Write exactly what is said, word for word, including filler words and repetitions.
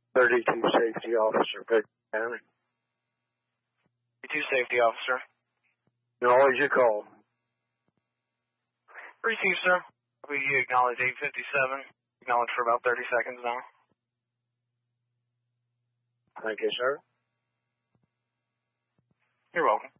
thirty-two Safety Officer, Pitt County. thirty-two Safety Officer. Acknowledge your call. Received, sir. We acknowledge eight fifty-seven. Acknowledge for about thirty seconds now. Thank you, sir. You're welcome.